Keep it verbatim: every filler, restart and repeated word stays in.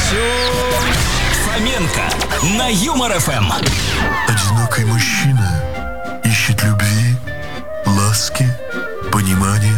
Фоменко на Юмор эф эм. Одинокий мужчина ищет любви, ласки, понимания.